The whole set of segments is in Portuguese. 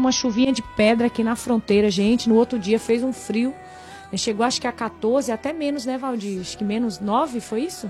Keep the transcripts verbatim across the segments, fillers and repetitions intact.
uma chuvinha de pedra aqui na fronteira, gente. No outro dia fez um frio. Chegou acho que a quatorze, até menos, né, Valdir? Acho que menos nove, foi isso?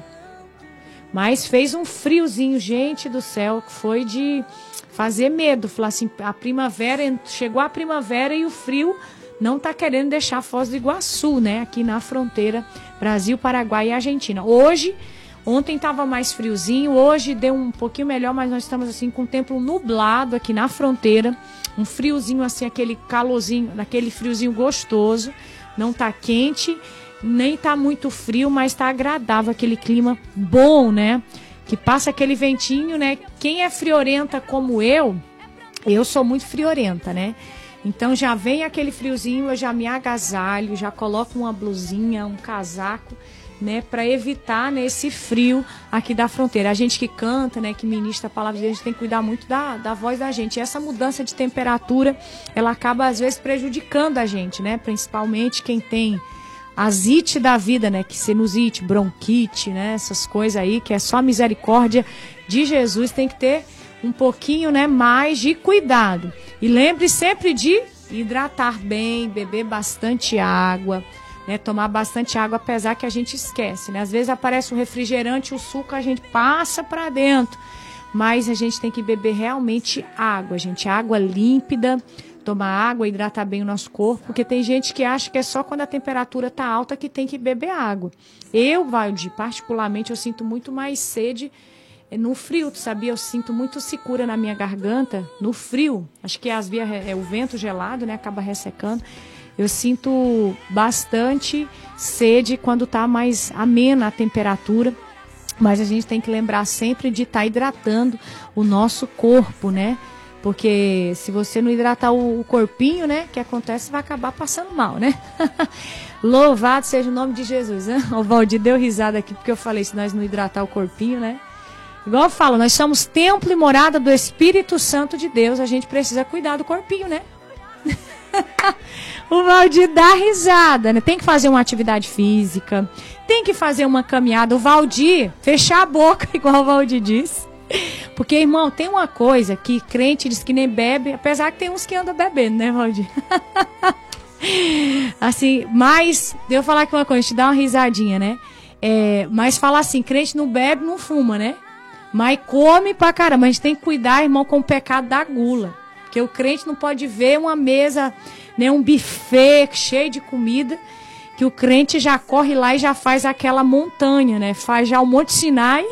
Mas fez um friozinho, gente do céu, que foi de fazer medo. Falar assim, a primavera, chegou a primavera e o frio não tá querendo deixar Foz do Iguaçu, né? Aqui na fronteira Brasil, Paraguai e Argentina. Hoje, ontem tava mais friozinho, hoje deu um pouquinho melhor, mas nós estamos assim com o tempo nublado aqui na fronteira. Um friozinho assim, aquele calorzinho, aquele friozinho gostoso. Não tá quente, nem tá muito frio, mas tá agradável, aquele clima bom, né? Que passa aquele ventinho, né? Quem é friorenta como eu, eu sou muito friorenta, né? Então já vem aquele friozinho, eu já me agasalho, já coloco uma blusinha, um casaco, né? Para evitar, né, esse frio aqui da fronteira. A gente que canta, né? Que ministra a palavra de Deus, a gente tem que cuidar muito da, da voz da gente. E essa mudança de temperatura, ela acaba às vezes prejudicando a gente, né? Principalmente quem tem azite da vida, né? Que sinusite, bronquite, né? Essas coisas aí, que é só a misericórdia de Jesus. Tem que ter um pouquinho, né, mais de cuidado. E lembre sempre de hidratar bem, beber bastante água, né? Tomar bastante água, apesar que a gente esquece, né? Às vezes aparece um refrigerante, o suco a gente passa para dentro. Mas a gente tem que beber realmente água, gente. Água límpida. Tomar água, hidratar bem o nosso corpo, porque tem gente que acha que é só quando a temperatura tá alta que tem que beber água. Eu, Valdir, particularmente, eu sinto muito mais sede no frio, tu sabia? Eu sinto muito secura na minha garganta, no frio. Acho que as vias, é o vento gelado, né? Acaba ressecando. Eu sinto bastante sede quando tá mais amena a temperatura. Mas a gente tem que lembrar sempre de estar tá hidratando o nosso corpo, né? Porque se você não hidratar o, o corpinho, né? O que acontece, vai acabar passando mal, né? Louvado seja o nome de Jesus, né? O Valdir deu risada aqui, porque eu falei, se nós não hidratar o corpinho, né? Igual eu falo, nós somos templo e morada do Espírito Santo de Deus. A gente precisa cuidar do corpinho, né? O Valdir dá risada, né? Tem que fazer uma atividade física, tem que fazer uma caminhada. O Valdir, fechar a boca, igual o Valdir disse. Porque, irmão, tem uma coisa que crente diz que nem bebe, apesar que tem uns que andam bebendo, né, Valdir? Assim, mas, devo falar aqui uma coisa, te dá uma risadinha, né? É, mas falar assim, crente não bebe, não fuma, né? Mas come pra caramba. A gente tem que cuidar, irmão, com o pecado da gula. Porque o crente não pode ver uma mesa, né, um buffet cheio de comida, que o crente já corre lá e já faz aquela montanha, né? Faz já o Monte Sinai.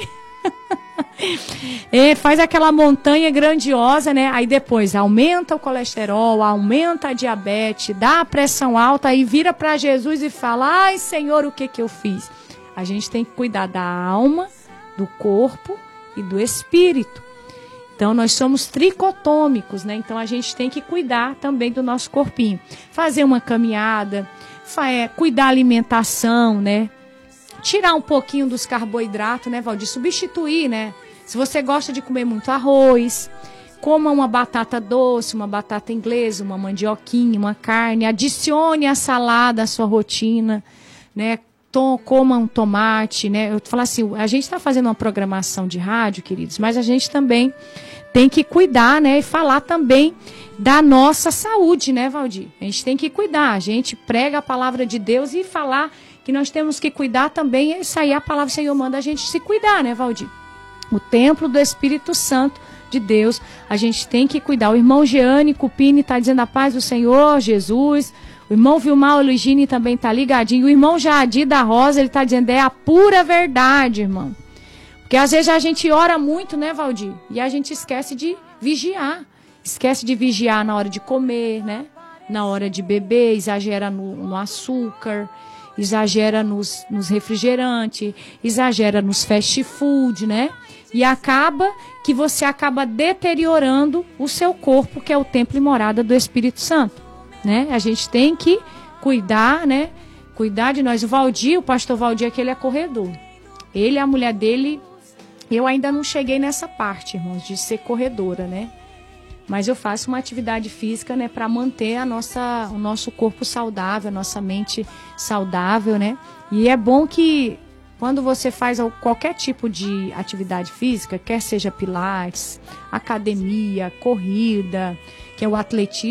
É, faz aquela montanha grandiosa, né? Aí depois aumenta o colesterol, aumenta a diabetes, dá a pressão alta, aí vira para Jesus e fala: ai, Senhor, o que que eu fiz? A gente tem que cuidar da alma, do corpo e do espírito. Então nós somos tricotômicos, né? Então a gente tem que cuidar também do nosso corpinho. Fazer uma caminhada, é, cuidar da alimentação, né? Tirar um pouquinho dos carboidratos, né, Valdir? Substituir, né? Se você gosta de comer muito arroz, coma uma batata doce, uma batata inglesa, uma mandioquinha, uma carne. Adicione a salada à sua rotina, né? Tom, coma um tomate, né? Eu falo assim, a gente está fazendo uma programação de rádio, queridos, mas a gente também tem que cuidar, né? E falar também da nossa saúde, né, Valdir? A gente tem que cuidar. A gente prega a palavra de Deus e falar que nós temos que cuidar também, isso aí a palavra do Senhor manda a gente se cuidar, né, Valdir? O templo do Espírito Santo de Deus, a gente tem que cuidar. O irmão Jeane Cupini está dizendo a paz do Senhor, Jesus. O irmão Vilmar Eligini também está ligadinho. O irmão Jadir da Rosa, ele está dizendo, é a pura verdade, irmão. Porque às vezes a gente ora muito, né, Valdir? E a gente esquece de vigiar. Esquece de vigiar na hora de comer, né? Na hora de beber, exagera no, no açúcar, exagera nos, nos refrigerantes, exagera nos fast food, né? E acaba que você acaba deteriorando o seu corpo, que é o templo e morada do Espírito Santo, né? A gente tem que cuidar, né? Cuidar de nós. O Valdir, o pastor Valdir, aquele é corredor. Ele e a mulher dele, eu ainda não cheguei nessa parte, irmãos, de ser corredora, né? Mas eu faço uma atividade física, né, para manter a nossa, o nosso corpo saudável, a nossa mente saudável, né? E é bom que quando você faz qualquer tipo de atividade física, quer seja pilates, academia, corrida, que é o atletismo,